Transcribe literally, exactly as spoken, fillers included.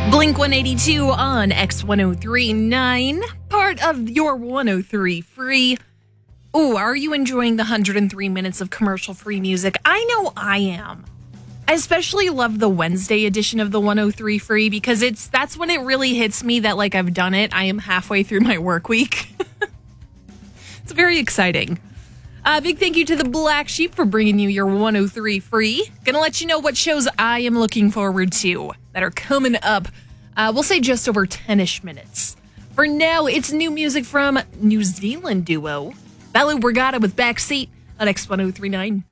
Blink one eighty-two on X ten thirty-nine, part of your one oh three Free. Ooh, are you enjoying the one hundred three minutes of commercial-free music? I know I am. I especially love the Wednesday edition of the one oh three Free because it's that's when it really hits me that, like, I've done it. I am halfway through my work week. It's very exciting. Uh, big thank you to the Black Sheep for bringing you your one oh three Free. Gonna let you know what shows I am looking forward to that are coming up. Uh, we'll say just over ten-ish minutes. For now, it's new music from New Zealand duo Belu Brigada with Backseat on X ten thirty-nine.